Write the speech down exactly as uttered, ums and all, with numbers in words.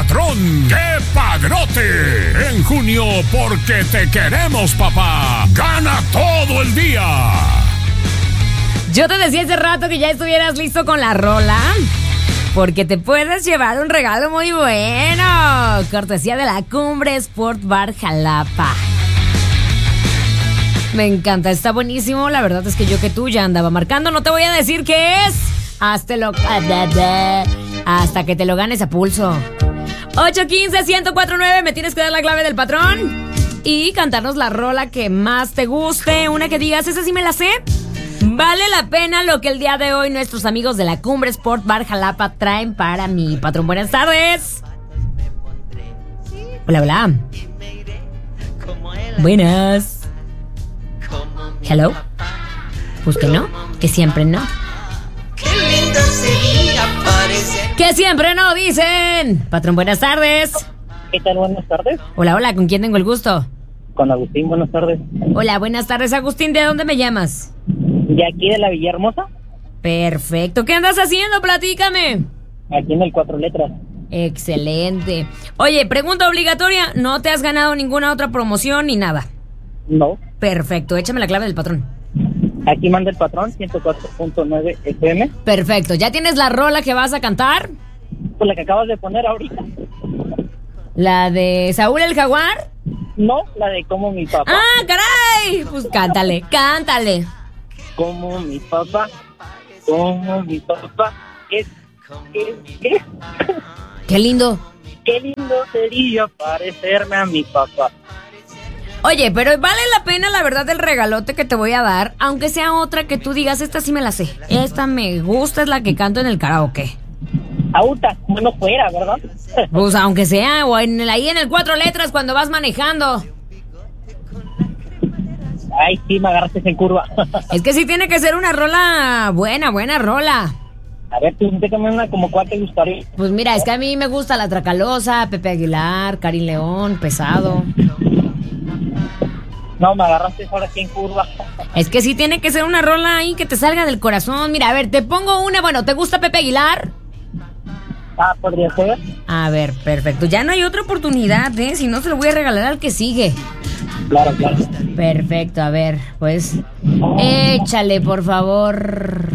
patrón! ¡Qué padrote! En junio, porque te queremos, papá. ¡Gana todo el día! Yo te decía hace rato que ya estuvieras listo con la rola, porque te puedes llevar un regalo muy bueno. Cortesía de la Cumbre Sport Bar Jalapa. Me encanta, está buenísimo. La verdad es que yo que tú ya andaba marcando. No te voy a decir qué es. Hasta, lo, hasta que te lo ganes a pulso. ocho uno cinco, uno cero cuatro nueve. Me tienes que dar la clave del patrón y cantarnos la rola que más te guste. Una que digas, esa sí me la sé. Vale la pena lo que el día de hoy nuestros amigos de la Cumbre Sport Bar Jalapa traen para mi patrón. Buenas tardes. Hola, hola. Buenas. Hello. Pues que no, que siempre no. Qué lindo sería parecer. Que siempre no, dicen. Patrón, buenas tardes. ¿Qué tal? Buenas tardes. Hola, hola, ¿con quién tengo el gusto? Con Agustín, buenas tardes. Hola, buenas tardes, Agustín. ¿De dónde me llamas? ¿De aquí de la Villahermosa? Perfecto. ¿Qué andas haciendo? Platícame. Aquí en el Cuatro Letras. Excelente. Oye, pregunta obligatoria. ¿No te has ganado ninguna otra promoción ni nada? No. Perfecto. Échame la clave del patrón. Aquí manda el patrón, ciento cuatro punto nueve F M. Perfecto. ¿Ya tienes la rola que vas a cantar? Pues la que acabas de poner ahorita. ¿La de Saúl el Jaguar? No, la de como mi papá. ¡Ah, caray! Pues cántale, cántale. Como mi papá, como mi papá. ¿Qué? ¿Qué? ¿Qué? ¡Qué lindo! Qué lindo sería parecerme a mi papá. Oye, pero vale la pena la verdad el regalote que te voy a dar, aunque sea otra que tú digas, esta sí me la sé. Esta me gusta, es la que canto en el karaoke. Auta, bueno fuera, ¿verdad? Pues aunque sea, o en el, ahí en el Cuatro Letras cuando vas manejando. Ay, sí, me agarraste en curva. Es que sí tiene que ser una rola buena, buena rola. A ver, tú déjame una, como cuál te gustaría. Pues mira, es que a mí me gusta La Tracalosa, Pepe Aguilar, Karin León, Pesado. No, me agarraste ahora aquí en curva. Es que sí tiene que ser una rola ahí que te salga del corazón. Mira, a ver, te pongo una, bueno, ¿te gusta Pepe Aguilar? Ah, podría ser. A ver, perfecto. Ya no hay otra oportunidad, ¿eh? Si no, se lo voy a regalar al que sigue. Claro, claro. Perfecto, a ver, pues échale, por favor.